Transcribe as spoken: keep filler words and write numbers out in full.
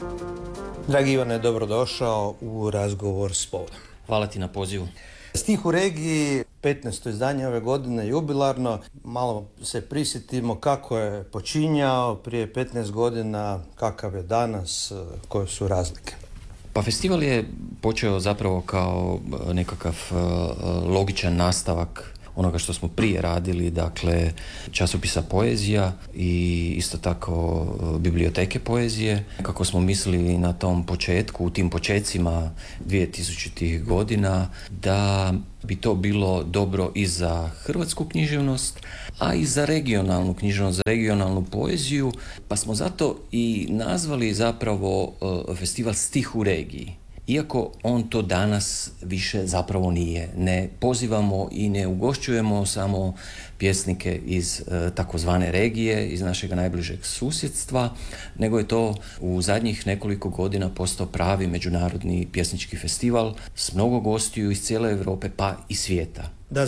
Dragi Ivane, dobrodošao u razgovor s povodom. Hvala ti na pozivu. Stih u regiji, petnaesto izdanje ove godine, jubilarno. Malo se prisjetimo kako je počinjao prije petnaest godina, kakav je danas, koje su razlike. Pa festival je počeo zapravo kao nekakav logičan nastavak onoga što smo prije radili, dakle časopisa Poezija i isto tako biblioteke poezije. Kako smo mislili na tom početku, u tim počecima dvije tisućitih godina, da bi to bilo dobro i za hrvatsku književnost, a i za regionalnu književnost, za regionalnu poeziju, pa smo zato i nazvali zapravo festival Stih u regiji. Iako on to danas više zapravo nije. Ne pozivamo i ne ugošćujemo samo pjesnike iz e, takozvane regije, iz našeg najbližeg susjedstva, nego je to u zadnjih nekoliko godina postao pravi međunarodni pjesnički festival s mnogo gostiju iz cijele Europe pa i svijeta. Da